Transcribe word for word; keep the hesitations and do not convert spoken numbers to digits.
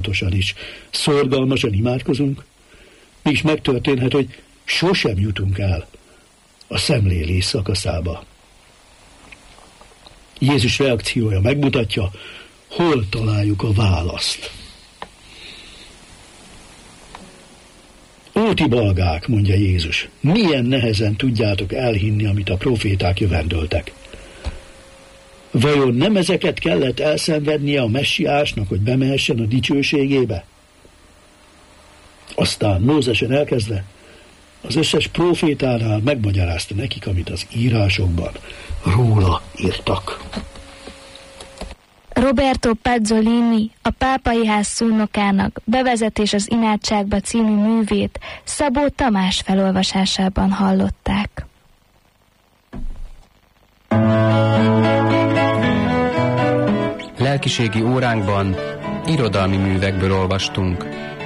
tudatosan is szorgalmasan imádkozunk, mégis megtörténhet, hogy sosem jutunk el a szemlélés szakaszába. Jézus reakciója megmutatja, hol találjuk a választ. Ó, ti balgák, mondja Jézus, milyen nehezen tudjátok elhinni, amit a proféták jövendöltek. Vajon nem ezeket kellett elszenvednie a messiásnak, hogy bemehessen a dicsőségébe? Aztán Mózesen elkezdve az összes profétánál megmagyarázta nekik, amit az írásokban róla írtak. Roberto Pazzolini, a Pápai Ház szónokának Bevezetés az imádságba című művét Szabó Tamás felolvasásában hallották. Lelkiségi óránkban irodalmi művekből olvastunk.